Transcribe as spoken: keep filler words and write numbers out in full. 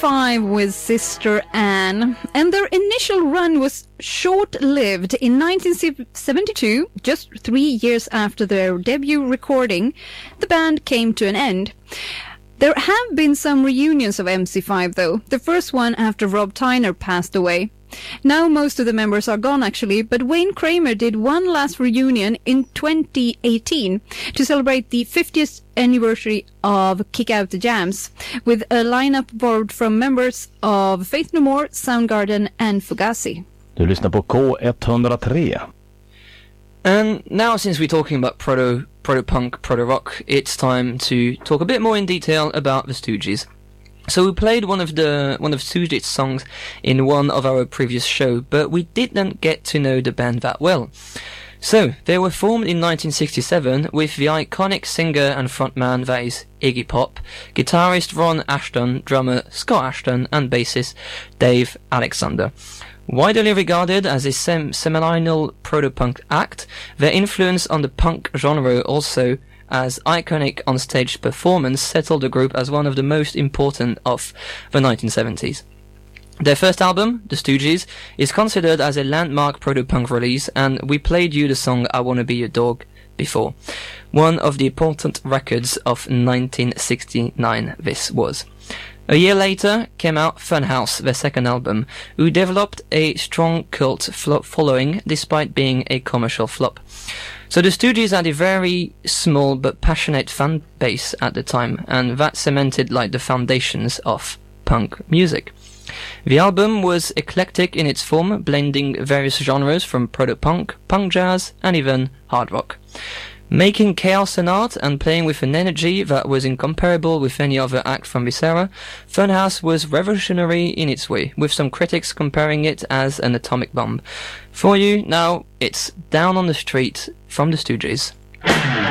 five with Sister Anne, and their initial run was short-lived. In nineteen seventy-two, just three years after their debut recording, the band came to an end. There have been some reunions of M C five, though, the first one after Rob Tyner passed away. Now most of the members are gone, actually, but Wayne Kramer did one last reunion in twenty eighteen to celebrate the fiftieth anniversary of Kick Out the Jams, with a lineup borrowed from members of Faith No More, Soundgarden and Fugazi. Du lyssnar på K one oh three. And now, since we're talking about proto, proto-punk, proto-rock, it's time to talk a bit more in detail about the Stooges. So we played one of the one of Stooges songs in one of our previous show, but we didn't get to know the band that well. So they were formed in nineteen sixty-seven with the iconic singer and frontman that is Iggy Pop, guitarist Ron Ashton, drummer Scott Ashton, and bassist Dave Alexander. Widely regarded as a sem- seminal proto-punk act, their influence on the punk genre also as iconic on-stage performance settled the group as one of the most important of the nineteen seventies. Their first album, The Stooges, is considered as a landmark proto-punk release, and we played you the song I Wanna Be Your Dog before. One of the important records of nineteen sixty-nine this was. A year later came out Funhouse, their second album, who developed a strong cult following despite being a commercial flop. So the Stooges had a very small but passionate fan base at the time, and that cemented like the foundations of punk music. The album was eclectic in its form, blending various genres from proto-punk, punk jazz, and even hard rock. Making chaos an art and playing with an energy that was incomparable with any other act from this era, Funhouse was revolutionary in its way, with some critics comparing it as an atomic bomb. For you, now, it's Down on the Street from the Stooges.